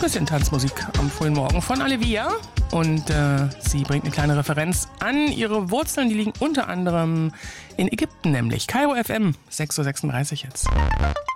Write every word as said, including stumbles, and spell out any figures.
Bisschen Tanzmusik am frühen Morgen von Olivia. Und äh, sie bringt eine kleine Referenz an ihre Wurzeln. Die liegen unter anderem in Ägypten, nämlich Kairo F M, sechs Uhr sechsunddreißig jetzt.